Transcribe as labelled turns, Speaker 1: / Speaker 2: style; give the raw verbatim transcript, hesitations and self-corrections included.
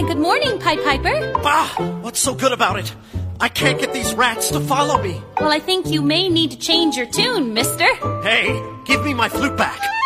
Speaker 1: good morning, Pied Piper.
Speaker 2: Bah! What's so good about it? I can't get these rats to follow me.
Speaker 1: Well, I think you may need to change your tune, mister.
Speaker 2: Hey, give me my flute back.